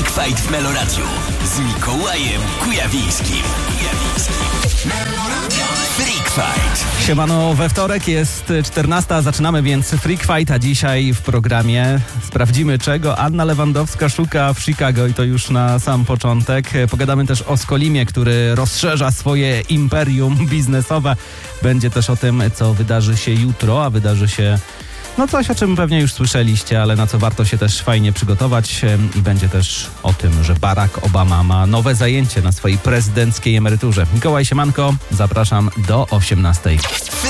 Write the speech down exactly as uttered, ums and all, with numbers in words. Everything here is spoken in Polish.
Freak Fight w Meloradiu z Mikołajem Kujawińskim. Freak Fight. Siemano, we wtorek jest czternasta, zaczynamy więc Freak Fight, a dzisiaj w programie sprawdzimy, czego Anna Lewandowska szuka w Chicago i to już na sam początek. Pogadamy też o Skolimie, który rozszerza swoje imperium biznesowe. Będzie też o tym, co wydarzy się jutro, a wydarzy się no coś, o czym pewnie już słyszeliście, ale na co warto się też fajnie przygotować. I będzie też o tym, że Barack Obama ma nowe zajęcie na swojej prezydenckiej emeryturze. Mikołaj Siemanko, zapraszam do osiemnastej.